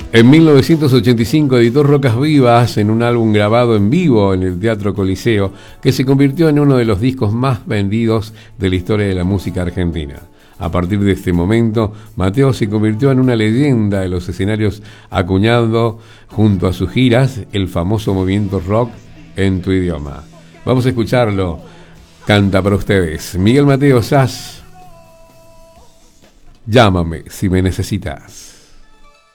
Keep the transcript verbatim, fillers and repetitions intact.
En mil novecientos ochenta y cinco editó Rocas Vivas en un álbum grabado en vivo en el Teatro Coliseo, que se convirtió en uno de los discos más vendidos de la historia de la música argentina. A partir de este momento, Mateo se convirtió en una leyenda de los escenarios, acuñando junto a sus giras el famoso movimiento rock en tu idioma. Vamos a escucharlo. Canta para ustedes Miguel Mateo Sass. Llámame si me necesitas.